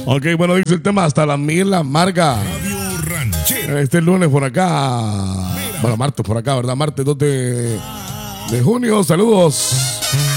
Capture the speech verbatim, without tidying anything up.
Ok, bueno, dice el tema hasta la mil amarga. Este lunes por acá. Bueno, martes por acá, ¿verdad? Martes dos de, de junio. Saludos.